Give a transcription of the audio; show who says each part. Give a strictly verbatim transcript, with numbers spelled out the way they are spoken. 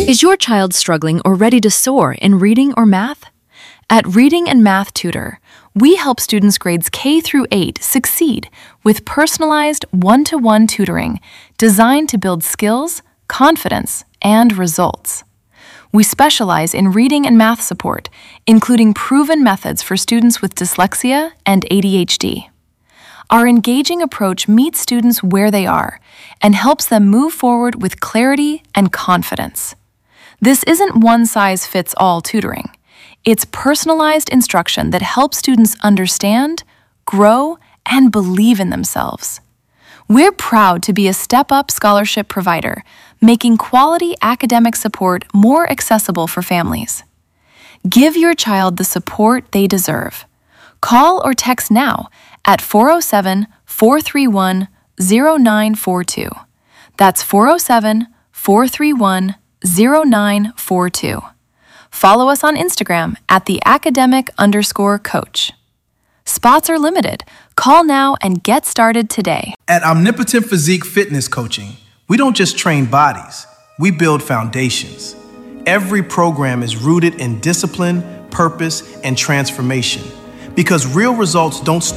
Speaker 1: Is your child struggling or ready to soar in reading or math? At Reading and Math Tutor, we help students grades K through eight succeed with personalized one-to-one tutoring designed to build skills, confidence, and results. We specialize in reading and math support, including proven methods for students with dyslexia and A D H D. Our engaging approach meets students where they are and helps them move forward with clarity and confidence. This isn't one-size-fits-all tutoring. It's personalized instruction that helps students understand, grow, and believe in themselves. We're proud to be a step-up scholarship provider, making quality academic support more accessible for families. Give your child the support they deserve. Call or text now at four oh seven, four three one, oh nine four two. That's four oh seven, four three one, oh nine four two. Follow us on Instagram at the academic underscore coach. Spots are limited. Call now and get started today.
Speaker 2: At Omnipotent Physique Fitness Coaching, we don't just train bodies, we build foundations. Every program is rooted in discipline, purpose, and transformation. Because real results don't start